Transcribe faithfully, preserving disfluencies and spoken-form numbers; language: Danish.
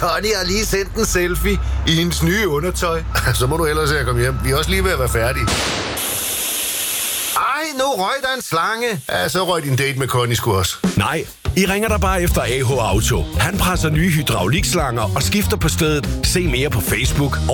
Connie har lige sendt en selfie i hendes nye undertøj. Så må du ellers se at komme hjem. Vi er også lige ved at være færdige. Ej, nu røg der en slange. Ja, så røg din date med Connie sgu også. Nej, I ringer der bare efter A H Auto. Han presser nye hydraulikslanger og skifter på stedet. Se mere på Facebook